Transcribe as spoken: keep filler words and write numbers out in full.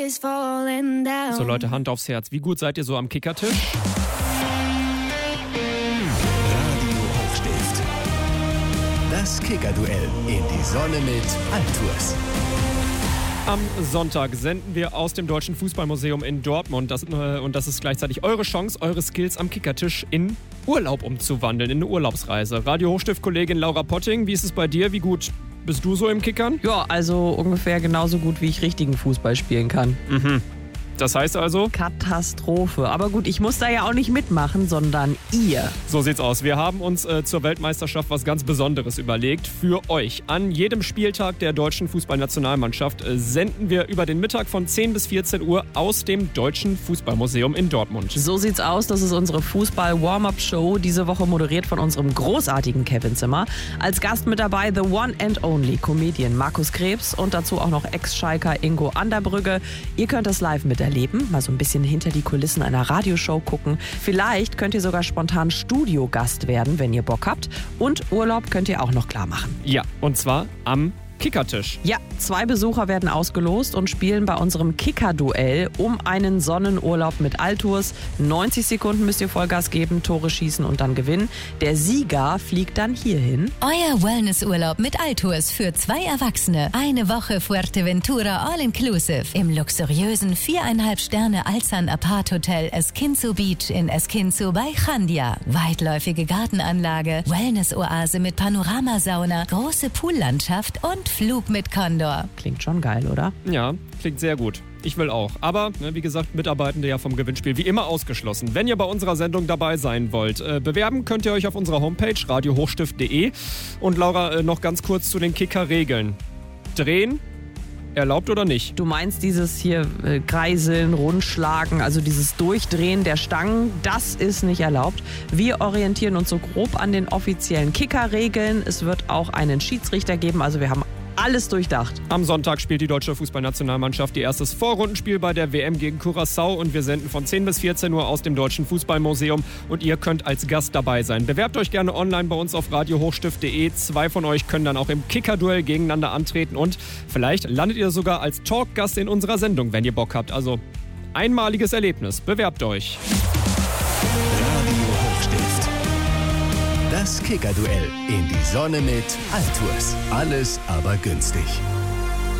is falling down. So Leute, Hand aufs Herz. Wie gut seid ihr so am Kickertisch? Radio Hochstift. Das Kickerduell in die Sonne mit Altours. Am Sonntag senden wir aus dem Deutschen Fußballmuseum in Dortmund. Das, äh, und das ist gleichzeitig eure Chance, eure Skills am Kickertisch in Urlaub umzuwandeln, in eine Urlaubsreise. Radio Hochstift-Kollegin Laura Potting, wie ist es bei dir? Wie gut bist du so im Kickern? Ja, also ungefähr genauso gut, wie ich richtigen Fußball spielen kann. Mhm. Das heißt also? Katastrophe. Aber gut, ich muss da ja auch nicht mitmachen, sondern ihr. So sieht's aus. Wir haben uns äh, zur Weltmeisterschaft was ganz Besonderes überlegt. Für euch. An jedem Spieltag der deutschen Fußballnationalmannschaft äh, senden wir über den Mittag von zehn bis vierzehn Uhr aus dem Deutschen Fußballmuseum in Dortmund. So sieht's aus. Das ist unsere Fußball-Warm-Up-Show. Diese Woche moderiert von unserem großartigen Kevin Zimmer. Als Gast mit dabei the one and only Comedian Markus Krebs und dazu auch noch Ex-Schalker Ingo Anderbrügge. Ihr könnt das live miterleben, mal so ein bisschen hinter die Kulissen einer Radioshow gucken. Vielleicht könnt ihr sogar spontan Studiogast werden, wenn ihr Bock habt. Und Urlaub könnt ihr auch noch klar machen. Ja, und zwar am Kickertisch. Ja, zwei Besucher werden ausgelost und spielen bei unserem Kicker-Duell um einen Sonnenurlaub mit Altours. neunzig Sekunden müsst ihr Vollgas geben, Tore schießen und dann gewinnen. Der Sieger fliegt dann hierhin. Euer Wellnessurlaub mit Altours für zwei Erwachsene. Eine Woche Fuerteventura All-Inclusive im luxuriösen viereinhalb Sterne Alzan Apart Hotel Esquinzo Beach in Esquinzo bei Chandia. Weitläufige Gartenanlage, Wellness-Oase mit Panoramasauna, große Poollandschaft und Flug mit Condor. Klingt schon geil, oder? Ja, klingt sehr gut. Ich will auch. Aber, ne, wie gesagt, Mitarbeitende ja vom Gewinnspiel wie immer ausgeschlossen. Wenn ihr bei unserer Sendung dabei sein wollt, äh, bewerben könnt ihr euch auf unserer Homepage radio hochstift punkt de. Und Laura, äh, noch ganz kurz zu den Kicker-Regeln. Drehen, erlaubt oder nicht? Du meinst dieses hier äh, Kreiseln, Rundschlagen, also dieses Durchdrehen der Stangen, das ist nicht erlaubt. Wir orientieren uns so grob an den offiziellen Kicker-Regeln. Es wird auch einen Schiedsrichter geben, also wir haben alles durchdacht. Am Sonntag spielt die deutsche Fußballnationalmannschaft ihr erstes Vorrundenspiel bei der W M gegen Curaçao und wir senden von zehn bis vierzehn Uhr aus dem Deutschen Fußballmuseum und ihr könnt als Gast dabei sein. Bewerbt euch gerne online bei uns auf radio hochstift punkt de. Zwei von euch können dann auch im Kicker-Duell gegeneinander antreten und vielleicht landet ihr sogar als Talkgast in unserer Sendung, wenn ihr Bock habt. Also einmaliges Erlebnis. Bewerbt euch. Radio Hochstift. Das Kickerduell in die Sonne mit Altours. Alles aber günstig.